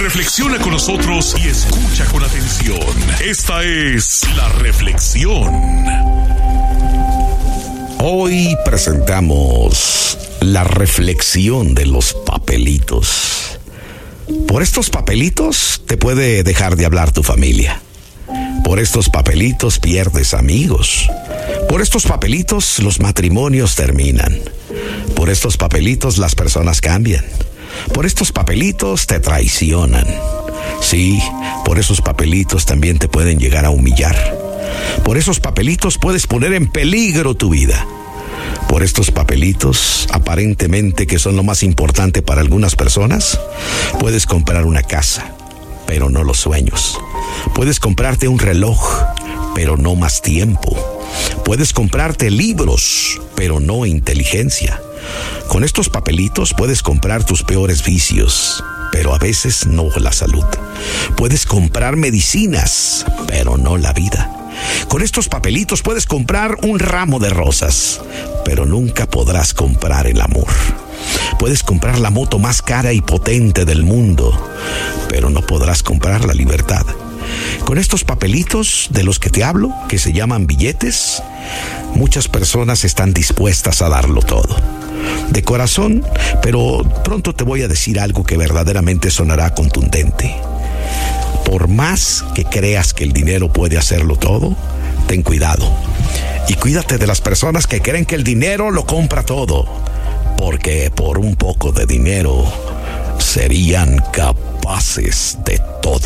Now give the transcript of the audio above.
Reflexiona con nosotros y escucha con atención. Esta es La Reflexión. Hoy presentamos la reflexión de los papelitos. Por estos papelitos te puede dejar de hablar tu familia. Por estos papelitos pierdes amigos. Por estos papelitos los matrimonios terminan. Por estos papelitos las personas cambian. Por estos papelitos te traicionan. Sí, por esos papelitos también te pueden llegar a humillar. Por esos papelitos puedes poner en peligro tu vida. Por estos papelitos, aparentemente que son lo más importante para algunas personas, puedes comprar una casa, pero no los sueños. Puedes comprarte un reloj, pero no más tiempo. Puedes comprarte libros, pero no inteligencia. Con estos papelitos puedes comprar tus peores vicios, pero a veces no la salud. Puedes comprar medicinas, pero no la vida. Con estos papelitos puedes comprar un ramo de rosas, pero nunca podrás comprar el amor. Puedes comprar la moto más cara y potente del mundo, pero no podrás comprar la libertad. Con estos papelitos de los que te hablo, que se llaman billetes, muchas personas están dispuestas a darlo todo. De corazón, pero pronto te voy a decir algo que verdaderamente sonará contundente. Por más que creas que el dinero puede hacerlo todo, ten cuidado. Y cuídate de las personas que creen que el dinero lo compra todo, porque por un poco de dinero serían capaces de todo.